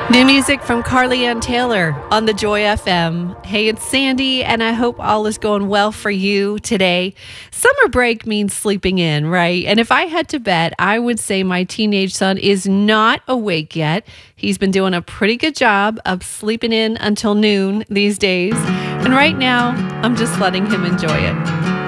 New music from Carly Ann Taylor on the Joy FM. Hey, it's Sandy, and I hope all is going well for you today. Summer break means sleeping in, right? And if I had to bet, I would say my teenage son is not awake yet. He's been doing a pretty good job of sleeping in until noon these days. And right now, I'm just letting him enjoy it.